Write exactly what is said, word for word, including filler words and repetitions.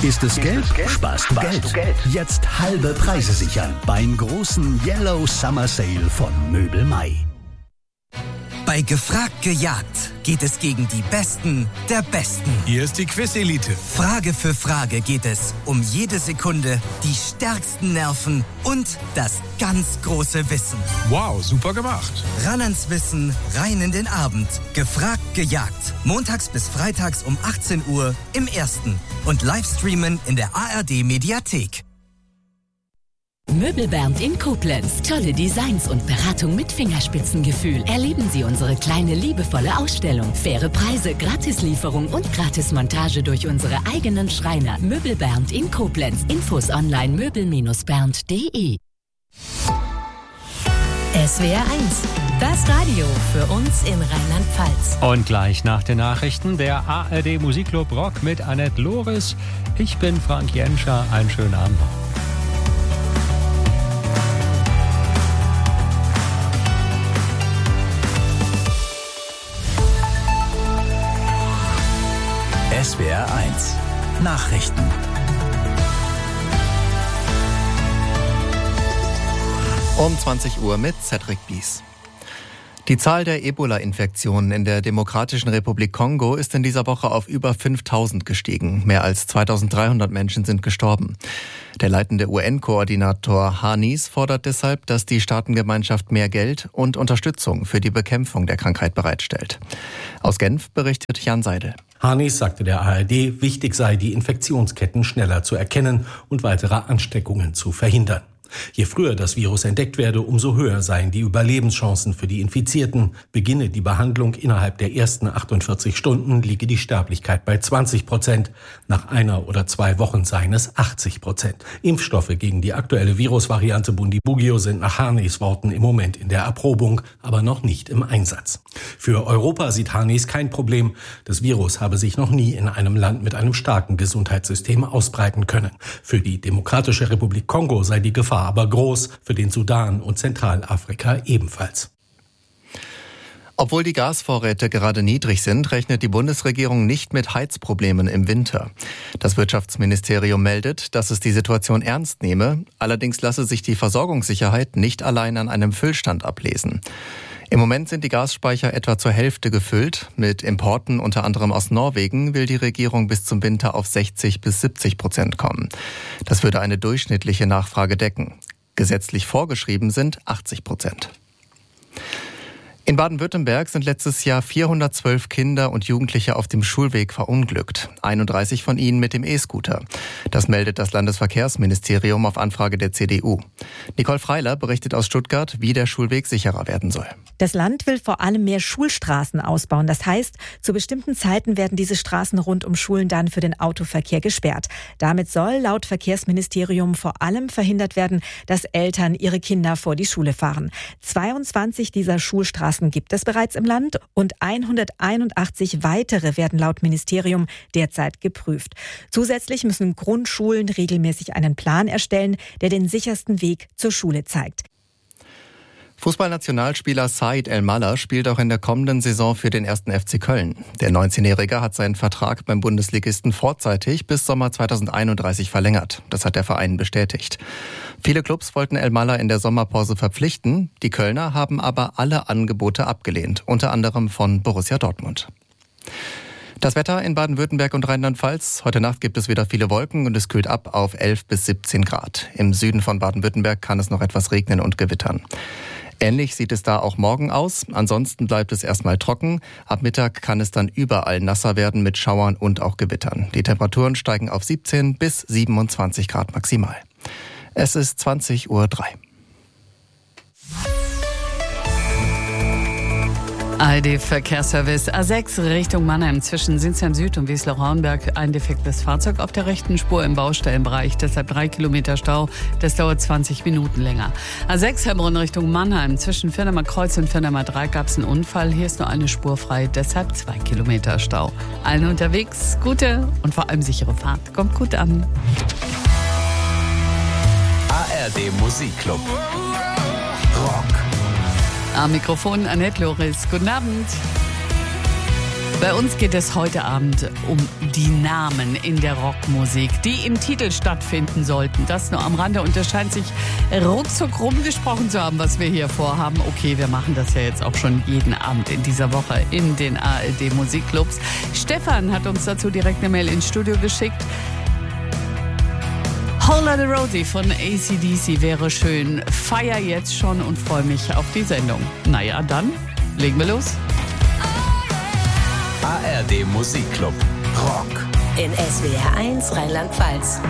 Ist es Geld? Sparst du Geld. Jetzt halbe Preise sichern beim großen Yellow Summer Sale von Möbel Mai. Bei Gefragt gejagt geht es gegen die Besten der Besten. Hier ist die Quiz-Elite. Frage für Frage geht es um jede Sekunde, die stärksten Nerven und das ganz große Wissen. Wow, super gemacht. Ran ans Wissen, rein in den Abend. Gefragt gejagt. Montags bis freitags um achtzehn Uhr im Ersten. Und Livestreamen in der A R D-Mediathek. Möbel Bernd in Koblenz. Tolle Designs und Beratung mit Fingerspitzengefühl. Erleben Sie unsere kleine, liebevolle Ausstellung. Faire Preise, Gratislieferung und Gratismontage durch unsere eigenen Schreiner. Möbel Bernd in Koblenz. Infos online möbel bernd punkt de. S W R eins. Das Radio für uns in Rheinland-Pfalz. Und gleich nach den Nachrichten der A R D Musikclub Rock mit Annette Loris. Ich bin Frank Jenscher. Einen schönen Abend noch. S W R eins Nachrichten. Um zwanzig Uhr mit Cedric Bies. Die Zahl der Ebola-Infektionen in der Demokratischen Republik Kongo ist in dieser Woche auf über fünftausend gestiegen. Mehr als zweitausenddreihundert Menschen sind gestorben. Der leitende U N-Koordinator Hanis fordert deshalb, dass die Staatengemeinschaft mehr Geld und Unterstützung für die Bekämpfung der Krankheit bereitstellt. Aus Genf berichtet Jan Seidel. Hanis sagte der A R D, wichtig sei, die Infektionsketten schneller zu erkennen und weitere Ansteckungen zu verhindern. Je früher das Virus entdeckt werde, umso höher seien die Überlebenschancen für die Infizierten. Beginne die Behandlung innerhalb der ersten achtundvierzig Stunden, liege die Sterblichkeit bei zwanzig Prozent. Nach einer oder zwei Wochen seien es achtzig Prozent. Impfstoffe gegen die aktuelle Virusvariante Bundibugyo sind nach Hanis Worten im Moment in der Erprobung, aber noch nicht im Einsatz. Für Europa sieht Hanis kein Problem. Das Virus habe sich noch nie in einem Land mit einem starken Gesundheitssystem ausbreiten können. Für die Demokratische Republik Kongo sei die Gefahr aber groß, für den Sudan und Zentralafrika ebenfalls. Obwohl die Gasvorräte gerade niedrig sind, rechnet die Bundesregierung nicht mit Heizproblemen im Winter. Das Wirtschaftsministerium meldet, dass es die Situation ernst nehme. Allerdings lasse sich die Versorgungssicherheit nicht allein an einem Füllstand ablesen. Im Moment sind die Gasspeicher etwa zur Hälfte gefüllt. Mit Importen unter anderem aus Norwegen will die Regierung bis zum Winter auf sechzig bis siebzig Prozent kommen. Das würde eine durchschnittliche Nachfrage decken. Gesetzlich vorgeschrieben sind achtzig Prozent. In Baden-Württemberg sind letztes Jahr vierhundertzwölf Kinder und Jugendliche auf dem Schulweg verunglückt. einunddreißig von ihnen mit dem E-Scooter. Das meldet das Landesverkehrsministerium auf Anfrage der C D U. Nicole Freiler berichtet aus Stuttgart, wie der Schulweg sicherer werden soll. Das Land will vor allem mehr Schulstraßen ausbauen. Das heißt, zu bestimmten Zeiten werden diese Straßen rund um Schulen dann für den Autoverkehr gesperrt. Damit soll laut Verkehrsministerium vor allem verhindert werden, dass Eltern ihre Kinder vor die Schule fahren. zweiundzwanzig dieser Schulstraßen gibt es bereits im Land und hunderteinundachtzig weitere werden laut Ministerium derzeit geprüft. Zusätzlich müssen Grundschulen regelmäßig einen Plan erstellen, der den sichersten Weg zur Schule zeigt. Fußballnationalspieler Said El-Mallah spielt auch in der kommenden Saison für den ersten F C Köln. Der neunzehnjährige hat seinen Vertrag beim Bundesligisten vorzeitig bis Sommer zweitausendeinunddreißig verlängert. Das hat der Verein bestätigt. Viele Clubs wollten El-Mallah in der Sommerpause verpflichten. Die Kölner haben aber alle Angebote abgelehnt, unter anderem von Borussia Dortmund. Das Wetter in Baden-Württemberg und Rheinland-Pfalz. Heute Nacht gibt es wieder viele Wolken und es kühlt ab auf elf bis siebzehn Grad. Im Süden von Baden-Württemberg kann es noch etwas regnen und gewittern. Ähnlich sieht es da auch morgen aus. Ansonsten bleibt es erstmal trocken. Ab Mittag kann es dann überall nasser werden mit Schauern und auch Gewittern. Die Temperaturen steigen auf siebzehn bis siebenundzwanzig Grad maximal. Es ist zwanzig Uhr drei. A R D-Verkehrsservice A sechs Richtung Mannheim zwischen Sinsheim Süd und Wiesloch-Hornberg. Ein defektes Fahrzeug auf der rechten Spur im Baustellenbereich. Deshalb drei Kilometer Stau. Das dauert zwanzig Minuten länger. A sechs Heilbronn Richtung Mannheim zwischen Firnamer Kreuz und Firnamer drei gab es einen Unfall. Hier ist nur eine Spur frei. Deshalb zwei Kilometer Stau. Allen unterwegs gute und vor allem sichere Fahrt. Kommt gut an. A R D Musikclub Rock. Am Mikrofon Annette Loris. Guten Abend. Bei uns geht es heute Abend um die Namen in der Rockmusik, die im Titel stattfinden sollten. Das nur am Rande und es scheint sich ruckzuck rumgesprochen zu haben, was wir hier vorhaben. Okay, wir machen das ja jetzt auch schon jeden Abend in dieser Woche in den A R D Musikclubs. Stefan hat uns dazu direkt eine Mail ins Studio geschickt. Whole Lotta Rosie von A C D C wäre schön. Feier jetzt schon und freue mich auf die Sendung. Naja, dann legen wir los. A R D Musikclub Rock. In S W R eins Rheinland-Pfalz.